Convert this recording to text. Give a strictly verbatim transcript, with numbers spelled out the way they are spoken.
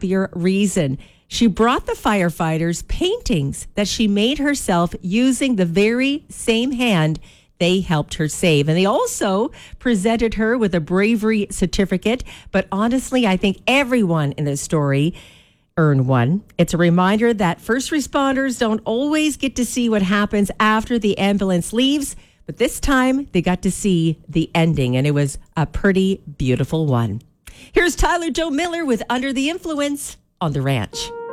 happier reason. She brought the firefighters paintings that she made herself using the very same hand they helped her save. And they also presented her with a bravery certificate. But honestly, I think everyone in this story earned one. It's a reminder that first responders don't always get to see what happens after the ambulance leaves. But this time, they got to see the ending, and it was a pretty beautiful one. Here's Tyler Joe Miller with Under the Influence on The Ranch.